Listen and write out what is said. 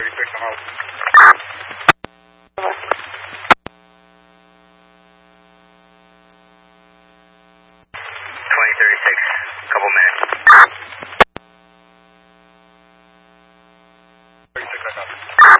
36, I'm out. 2036, couple minutes. 36, I got it.